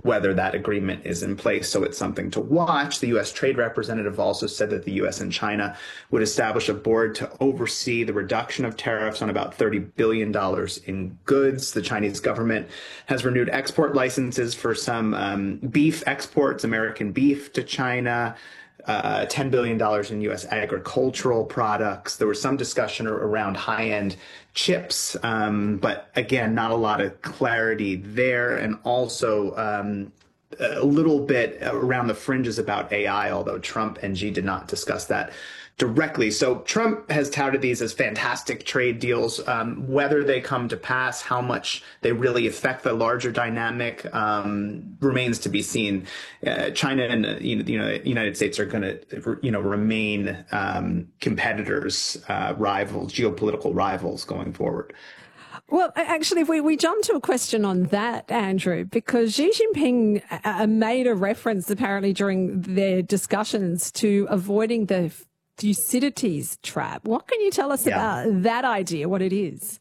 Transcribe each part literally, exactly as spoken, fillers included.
whether that agreement is in place. So it's something to watch. The U S Trade Representative also said that the U S and China would establish a board to oversee the reduction of tariffs on about thirty billion dollars in goods. The Chinese government has renewed export licenses for some um, beef exports, American beef to China. Uh, ten billion dollars in U S agricultural products. There was some discussion around high-end chips, um, but again, not a lot of clarity there. And also um, a little bit around the fringes about A I, although Trump and Xi did not discuss that directly. So Trump has touted these as fantastic trade deals. Um, whether they come to pass, how much they really affect the larger dynamic um, remains to be seen. Uh, China and uh, you know, you know, the United States are going to, you know, remain um, competitors, uh, rivals, geopolitical rivals going forward. Well, actually, if we, we jump to a question on that, Andrew, because Xi Jinping uh, made a reference apparently during their discussions to avoiding the Thucydides trap. What can you tell us yeah. about that idea, what it is?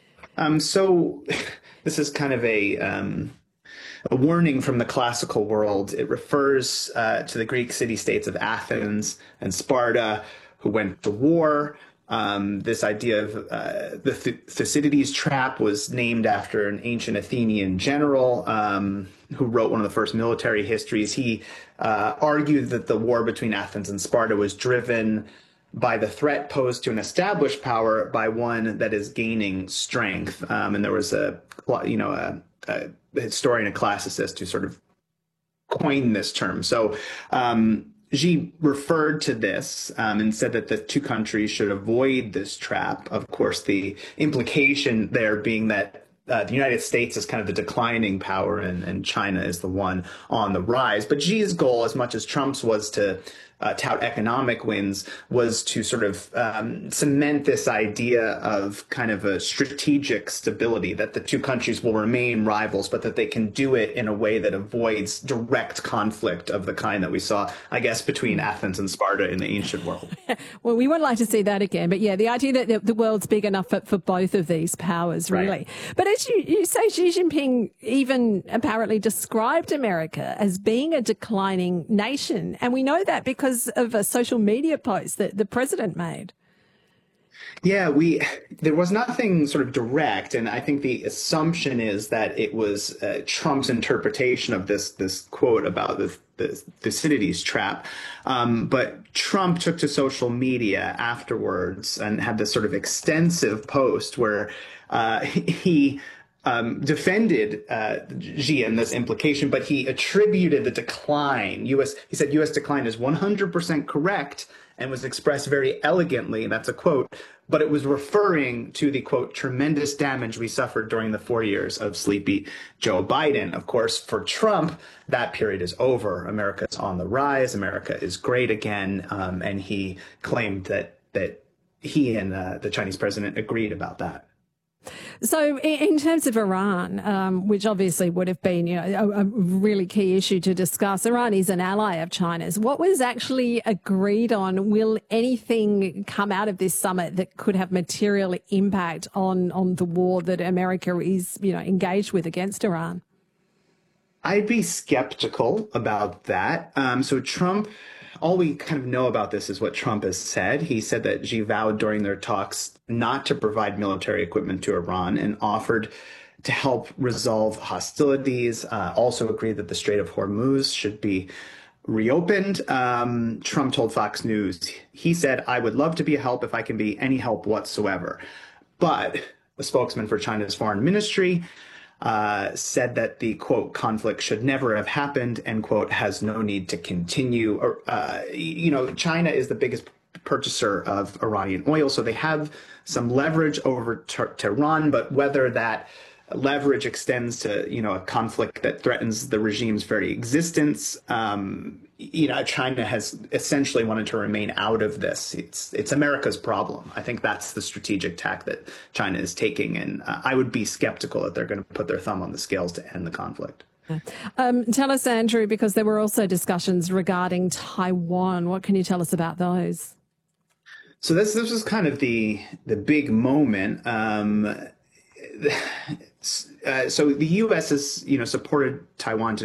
Um, so this is kind of a, um, a warning from the classical world. It refers uh, to the Greek city-states of Athens and Sparta who went to war. Um, this idea of uh, the Th- Thucydides trap was named after an ancient Athenian general um, who wrote one of the first military histories. He uh, argued that the war between Athens and Sparta was driven by the threat posed to an established power by one that is gaining strength. Um, and there was a, you know, a, a historian, a classicist who sort of coined this term. So, um, Xi referred to this um, and said that the two countries should avoid this trap. Of course, the implication there being that uh, the United States is kind of the declining power and, and China is the one on the rise. But Xi's goal, as much as Trump's was to uh, tout economic wins, was to sort of um, cement this idea of kind of a strategic stability, that the two countries will remain rivals, but that they can do it in a way that avoids direct conflict of the kind that we saw, I guess, between Athens and Sparta in the ancient world. Well, we would like to see that again. But yeah, the idea that the world's big enough for, for both of these powers, really. Right. But as you, you say, Xi Jinping even apparently described America as being a declining nation. And we know that because of a social media post that the president made. Yeah, we there was nothing sort of direct, and I think the assumption is that it was uh, Trump's interpretation of this this quote about the, the Thucydides trap. Um, but Trump took to social media afterwards and had this sort of extensive post where uh, he um, defended uh, Xi in this implication, but he attributed the decline. U S he said U S decline is one hundred percent correct and was expressed very elegantly. That's a quote. But it was referring to the, quote, tremendous damage we suffered during the four years of sleepy Joe Biden. Of course, for Trump, that period is over. America's on the rise. America is great again. Um, and he claimed that that he and uh, the Chinese president agreed about that. So in terms of Iran, um, which obviously would have been, you know, a, a really key issue to discuss, Iran is an ally of China's. What was actually agreed on? Will anything come out of this summit that could have material impact on, on the war that America is, you know, engaged with against Iran? I'd be skeptical about that. Um, so Trump, all we kind of know about this is what Trump has said. He said that Xi vowed during their talks not to provide military equipment to Iran and offered to help resolve hostilities, uh, also agreed that the Strait of Hormuz should be reopened. Um, Trump told Fox News, he said, "I would love to be a help if I can be any help whatsoever." But a spokesman for China's foreign ministry Uh, said that the, quote, conflict should never have happened, end quote, has no need to continue. Or, uh, you know, China is the biggest purchaser of Iranian oil, so they have some leverage over Tehran, but whether that leverage extends to, you know, a conflict that threatens the regime's very existence, um, you know, China has essentially wanted to remain out of this. It's it's America's problem. I think that's the strategic tack that China is taking, and uh, I would be skeptical that they're going to put their thumb on the scales to end the conflict. Um, tell us, Andrew, because there were also discussions regarding Taiwan. What can you tell us about those? So this this was kind of the the big moment. Um, uh, so the U S has, you know, supported Taiwan to